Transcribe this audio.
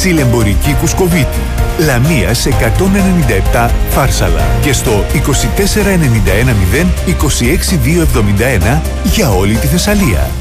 Ξυλεμπορική Κουσκοβίτη. Λαμίας 197 Φάρσαλα και στο 24 91 0 26 271 για όλη τη Θεσσαλία.